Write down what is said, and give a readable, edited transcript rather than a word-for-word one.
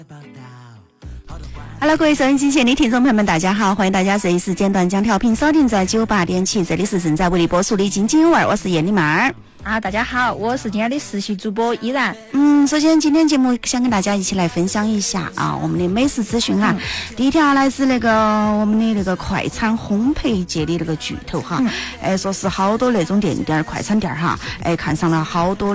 Hello， 各位收音机前的听众朋友们，大家好，欢迎大家这一时间段将调频锁定在98.7，这里是正在为你播出的津津有味，我是燕妮妹儿。 大家好，我是今天的实习主播依然。 首先今天节目想跟大家一起来分享一下我们的美食资讯哈。第一条来自我们的那个快餐烘焙界的那个巨头哈，说是好多那种快餐店哈，看上了好多